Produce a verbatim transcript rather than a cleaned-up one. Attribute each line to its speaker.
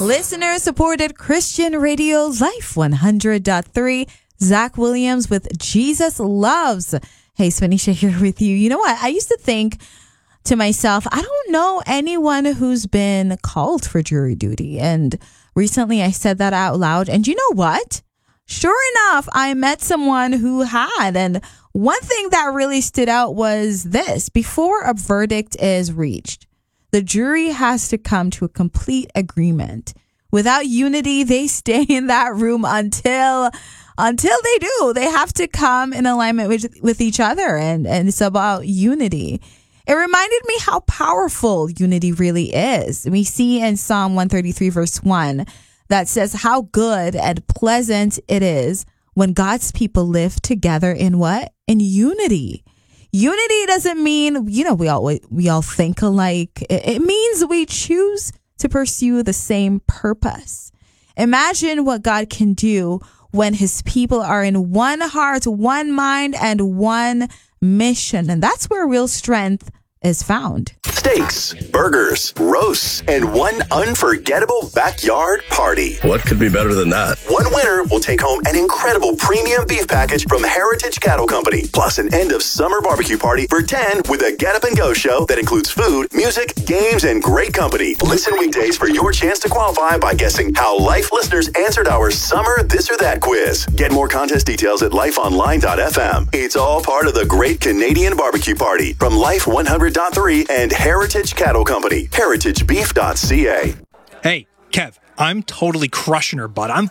Speaker 1: Listener-supported Christian radio, Life one hundred point three. Zach Williams with Jesus Loves. Hey, Swanisha here with you. You know what? I used to think to myself, I don't know anyone who's been called for jury duty. And recently I said that out loud. And you know what? Sure enough, I met someone who had. And one thing that really stood out was this. Before a verdict is reached, the jury has to come to a complete agreement. Without unity, they stay in that room until until they do. They have to come in alignment with, with each other, and, and it's about unity. It reminded me how powerful unity really is. We see in Psalm one thirty-three, verse one, that says how good and pleasant it is when God's people live together in what? In unity. Unity doesn't mean, you know, we all we all think alike. It means we choose to pursue the same purpose. Imagine what God can do when his people are in one heart, one mind, and one mission. And that's where real strength is found.
Speaker 2: Steaks, burgers, roasts, and one unforgettable backyard party.
Speaker 3: What could be better than that?
Speaker 2: One winner will take home an incredible premium beef package from Heritage Cattle Company, plus an end of summer barbecue party for ten with a Get Up and Go show that includes food, music, games, and great company. Listen weekdays for your chance to qualify by guessing how Life listeners answered our Summer This or That quiz. Get more contest details at life online dot f m. It's all part of the Great Canadian Barbecue Party from Life one hundred point three and Heritage Cattle Company, heritage beef dot c a.
Speaker 4: Hey, Kev, I'm totally crushing her, bud. I'm